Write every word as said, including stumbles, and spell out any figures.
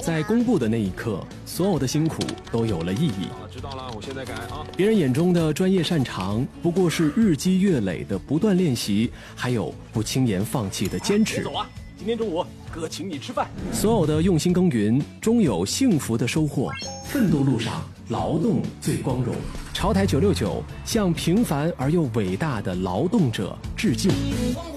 在公布的那一刻，所有的辛苦都有了意义。 知道了，我现在改啊。 别人眼中的专业擅长，不过是日积月累的不断练习，还有不轻言放弃的坚持。 别走啊！今天中午哥请你吃饭。 所有的用心耕耘，终有幸福的收获。奋斗路上，劳动最光荣。潮台九六九向平凡而又伟大的劳动者致敬。